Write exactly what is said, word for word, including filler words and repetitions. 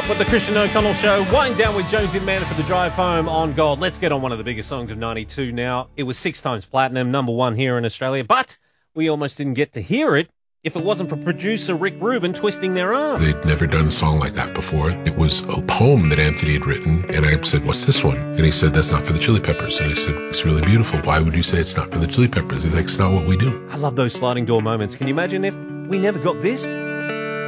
with the Christian O'Connell Show. Wind down with Jonesy and Manor for the drive home on Gold. Let's get on one of the biggest songs of ninety-two now. It was six times platinum, number one here in Australia, but we almost didn't get to hear it if it wasn't for producer Rick Rubin twisting their arm. They'd never done a song like that before. It was a poem that Anthony had written, and I said, what's this one? And he said, that's not for the Chili Peppers. And I said, it's really beautiful. Why would you say it's not for the Chili Peppers? He's like, it's not what we do. I love those sliding door moments. Can you imagine if we never got this?